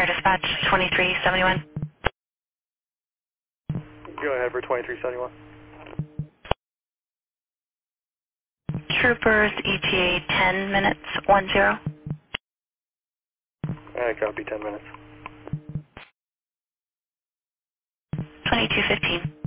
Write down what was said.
Fire Dispatch 2371. Go ahead for 2371. Troopers ETA 10 minutes 10. Copy, 10 minutes. 2215.